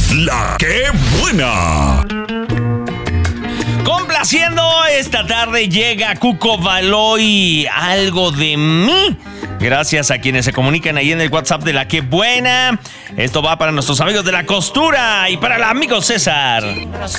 La que buena. Complaciendo esta tarde llega Cuco Baloy, Algo de mí. Gracias a quienes se comunican ahí en el WhatsApp de La Que Buena. Esto va para nuestros amigos de La Costura y para el amigo César.